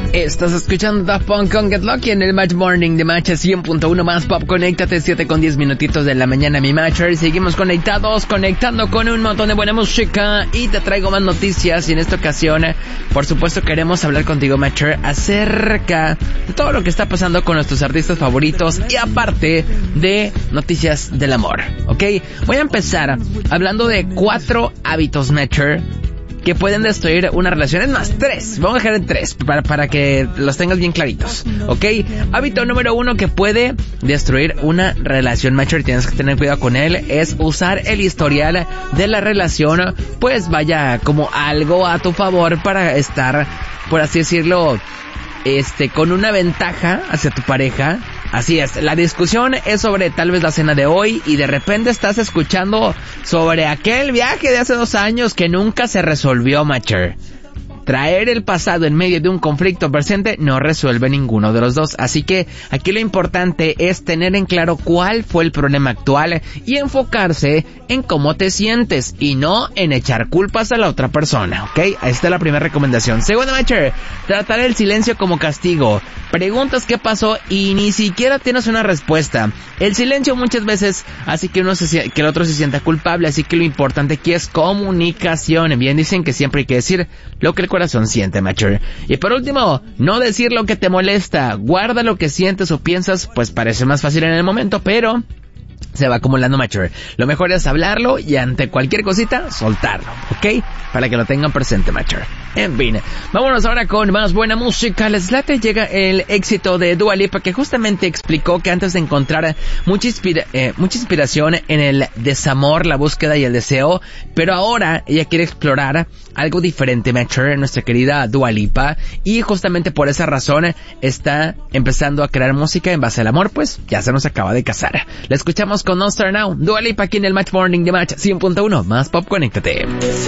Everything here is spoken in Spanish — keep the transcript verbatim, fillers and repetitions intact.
Estás escuchando Daft Punk con Get Lucky en el Match Morning de Match cien punto uno más Pop. Conéctate, siete con diez minutitos de la mañana, mi Matcher. Seguimos conectados, conectando con un montón de buena música y te traigo más noticias. Y en esta ocasión, por supuesto, queremos hablar contigo, Matcher, acerca de todo lo que está pasando con nuestros artistas favoritos y aparte de noticias del amor, ¿ok? Voy a empezar hablando de cuatro hábitos, Matcher, que pueden destruir una relación. Es más, tres. Vamos a dejar en tres para, para que los tengas bien claritos, ¿ok? Hábito número uno que puede destruir una relación, Matcher, tienes que tener cuidado con él, es usar el historial de la relación, pues vaya, como algo a tu favor para estar, por así decirlo, este, con una ventaja hacia tu pareja. Así es, la discusión es sobre tal vez la cena de hoy y de repente estás escuchando sobre aquel viaje de hace dos años que nunca se resolvió, Matcher. Traer el pasado en medio de un conflicto presente no resuelve ninguno de los dos. Así que aquí lo importante es tener en claro cuál fue el problema actual y enfocarse en cómo te sientes y no en echar culpas a la otra persona, ¿ok? Esta es la primera recomendación. Segunda, Matcher, tratar el silencio como castigo. Preguntas qué pasó y ni siquiera tienes una respuesta. El silencio muchas veces hace que uno se, que el otro se sienta culpable, así que lo importante aquí es comunicación. Bien dicen que siempre hay que decir lo que el corazón siente, Matcher. Y por último, no decir lo que te molesta. Guarda lo que sientes o piensas, pues parece más fácil en el momento, pero se va acumulando, Matcher. Lo mejor es hablarlo y ante cualquier cosita, soltarlo, ¿ok? Para que lo tengan presente, Matcher. En fin, vámonos ahora con más buena música. Les late, llega el éxito de Dua Lipa, que justamente explicó que antes de encontrar mucha, inspira- eh, mucha inspiración en el desamor, la búsqueda y el deseo, pero ahora ella quiere explorar algo diferente, Matcher, nuestra querida Dua Lipa, y justamente por esa razón está empezando a crear música en base al amor, pues ya se nos acaba de casar. La escuchamos con No Star Now, Dua Lipa aquí en el Match Morning de Match cien punto uno, más Pop, conéctate.